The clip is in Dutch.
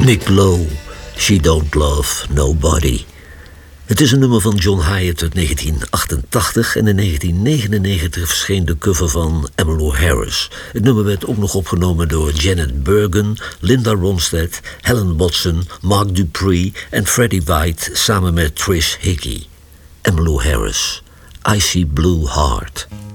Nick Lowe, She Don't Love Nobody. Het is een nummer van John Hiatt uit 1988 en in 1999 verscheen de cover van Emmylou Harris. Het nummer werd ook nog opgenomen door Janet Bergen, Linda Ronstadt, Helen Watson, Mark Dupree en Freddie White samen met Trish Hickey. Emmylou Harris, I See Blue Heart.